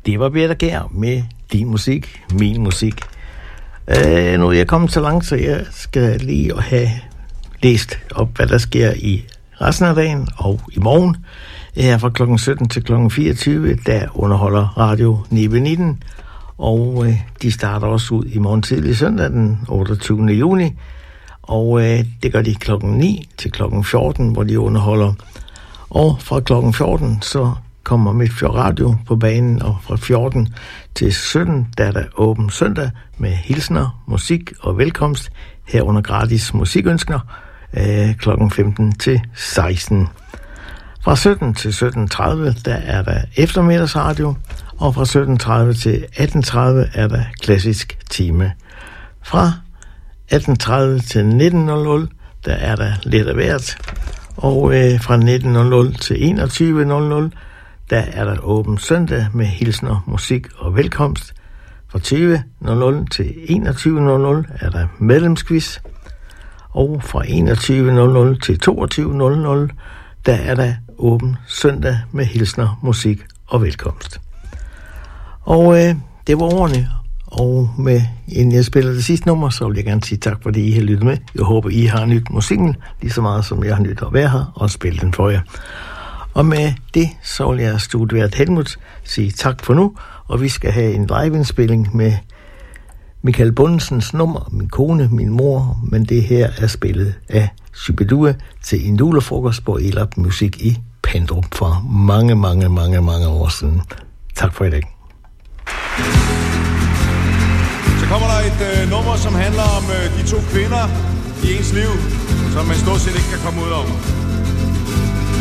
Det var Birthe Kjær med Din musik, min musik. Nu er jeg kommet så langt, så jeg skal lige have læst op, hvad der sker i resten af dagen og i morgen. Her fra kl. 17 til kl. 24, der underholder Radio 919. Og de starter også ud i morgen tidlig søndag den 28. juni. Og det gør de kl. 9 til kl. 14, hvor de underholder. Og fra kl. 14 så kommer Midtfjord Radio på banen, og fra 14 til 17, der er der åben søndag med hilsner, musik og velkomst, herunder gratis musikønsker, kl. 15 til 16. Fra 17 til 17.30, der er der eftermiddagsradio, og fra 17.30 til 18.30 er der klassisk time. Fra 18.30 til 19.00, der er der lidt af hvert, og fra 19.00 til 21.00, der er der åben søndag med hilsner, musik og velkomst. Fra 20.00 til 21.00 er der medlemsquiz. Og fra 21.00 til 22.00, der er der åben søndag med hilsner, musik og velkomst. Og det var ordene. Og inden jeg spiller det sidste nummer, så vil jeg gerne sige tak, fordi I har lyttet med. Jeg håber, I har nydt musikken lige så meget, som jeg har nydt at være her og spille den for jer. Og med det, så vil jeg studievært Helmut sige tak for nu, og vi skal have en live-indspilling med Michael Bundensens nummer, min kone, min mor, men det her er spillet af Shubidua til en julefrokost på Elab Musik i Pandrup for mange år siden. Tak for i dag. Så kommer der et nummer, som handler om de to kvinder i ens liv, som man stort set ikke kan komme ud om.